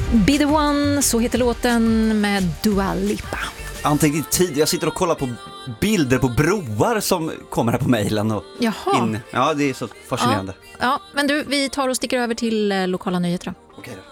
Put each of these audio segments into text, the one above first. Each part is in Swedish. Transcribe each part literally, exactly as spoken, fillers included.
Be the One, så heter låten med Dua Lipa. Anteckning tid, jag sitter och kollar på bilder på broar som kommer här på mejlen och Jaha. in. Ja, det är så fascinerande. Ja, ja, men du, vi tar och sticker över till eh, lokala nyheter då. Okej då.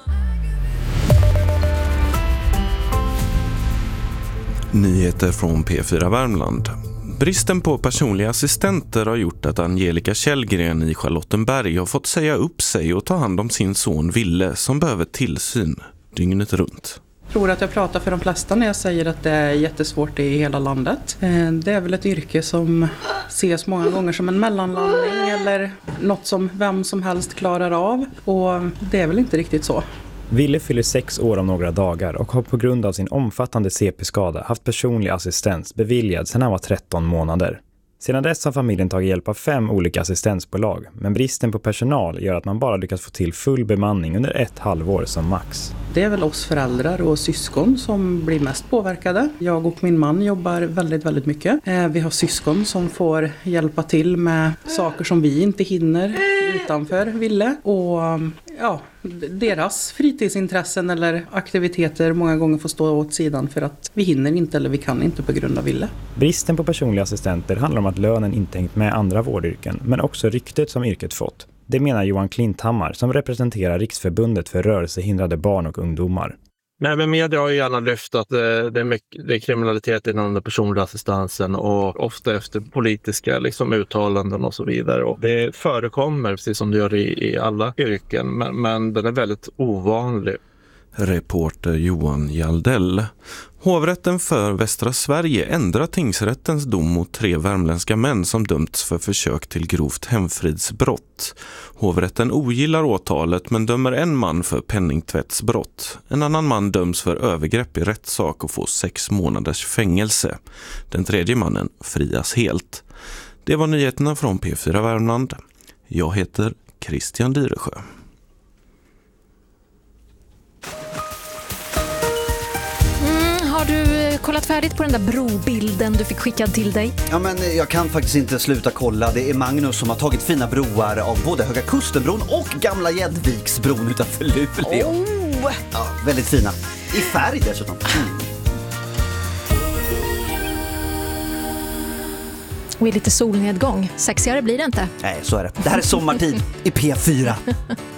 Nyheter från P fyra Värmland. Bristen på personliga assistenter har gjort att Angelica Källgren i Charlottenberg har fått säga upp sig och ta hand om sin son Ville som behöver tillsyn dygnet runt. Jag tror att jag pratar för de flesta när jag säger att det är jättesvårt i hela landet. Det är väl ett yrke som ses många gånger som en mellanlandning eller något som vem som helst klarar av, och det är väl inte riktigt så. Ville fyller sex år om några dagar och har på grund av sin omfattande C P-skada haft personlig assistens beviljad sedan han var tretton månader. Sedan dess har familjen tagit hjälp av fem olika assistensbolag, men bristen på personal gör att man bara lyckas få till full bemanning under ett halvår som max. Det är väl oss föräldrar och syskon som blir mest påverkade. Jag och min man jobbar väldigt, väldigt mycket. Vi har syskon som får hjälpa till med saker som vi inte hinner utanför Ville. Och ja, deras fritidsintressen eller aktiviteter många gånger får stå åt sidan för att vi hinner inte eller vi kan inte på grund av Ville. Bristen på personliga assistenter handlar om att lönen inte hängt med andra vårdyrken, men också ryktet som yrket fått. Det menar Johan Klinthammar som representerar Riksförbundet för rörelsehindrade barn och ungdomar. Nej, men media har ju gärna lyft att det, det, är mycket, det är kriminalitet inom den personliga assistansen och ofta efter politiska liksom, uttalanden och så vidare. Och det förekommer precis som det gör i, i alla yrken, men, men den är väldigt ovanlig. Reporter Johan Jaldell. Hovrätten för Västra Sverige ändrar tingsrättens dom mot tre värmländska män som dömts för försök till grovt hemfridsbrott. Hovrätten ogillar åtalet men dömer en man för penningtvättsbrott. En annan man döms för övergrepp i rättssak och får sex månaders fängelse. Den tredje mannen frias helt. Det var nyheterna från P fyra Värmland. Jag heter Christian Dyresjö. Har du kollat färdigt på den där brobilden du fick skickad till dig? Ja, men jag kan faktiskt inte sluta kolla. Det är Magnus som har tagit fina broar av både Höga Kustenbron och Gamla Gäddviksbron utanför Luleå. Oh. Ja, väldigt fina. I färg dessutom. Mm. Och i lite solnedgång. Sexigare blir det inte. Nej, så är det. Det här är sommartid i P fyra.